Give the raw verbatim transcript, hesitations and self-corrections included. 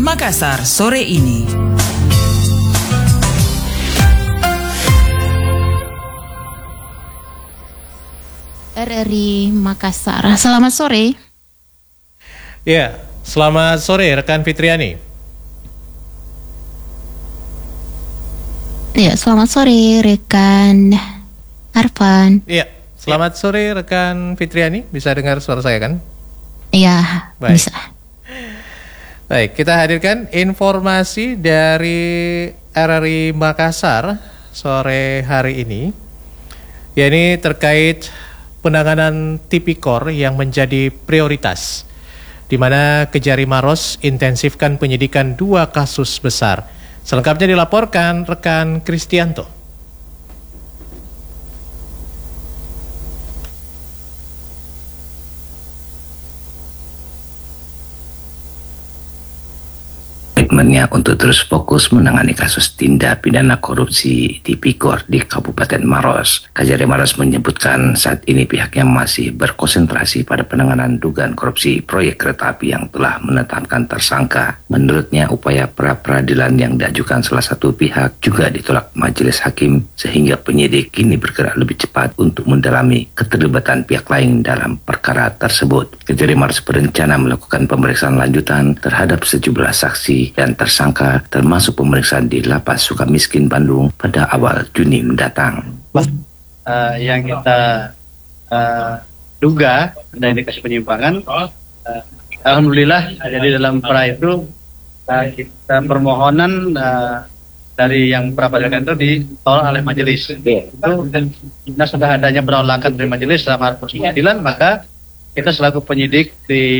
Makassar sore ini. R R I Makassar. Selamat sore. Ya, selamat sore rekan Fitriani. Ya, selamat sore rekan Arfan. Iya, selamat sore rekan Fitriani. Bisa dengar suara saya kan? Iya, bisa. Baik, kita hadirkan informasi dari R R I Makassar sore hari ini. Ya, ini terkait penanganan tipikor yang menjadi prioritas, di mana Kejari Maros intensifkan penyidikan dua kasus besar. Selengkapnya dilaporkan rekan Kristianto. Komitmennya untuk terus fokus menangani kasus tindak pidana korupsi tipikor di Kabupaten Maros. Kejari Maros menyebutkan saat ini pihaknya masih berkonsentrasi pada penanganan dugaan korupsi proyek kereta api yang telah menetapkan tersangka. Menurutnya upaya pra-peradilan yang diajukan salah satu pihak juga ditolak majelis hakim, sehingga penyidik kini bergerak lebih cepat untuk mendalami keterlibatan pihak lain dalam perkara tersebut. Kejari Maros berencana melakukan pemeriksaan lanjutan terhadap sejumlah saksi dan tersangka, termasuk pemeriksaan di Lapas Sukamiskin Bandung pada awal Juni mendatang. Uh, yang kita uh, duga ada indikasi penyimpangan, uh, alhamdulillah jadi dalam pra itu uh, kita permohonan uh, dari yang pra peradilan itu ditolak oleh majelis. Itu karena sudah adanya penolakan dari majelis dalam hal peradilan, maka kita selaku penyidik di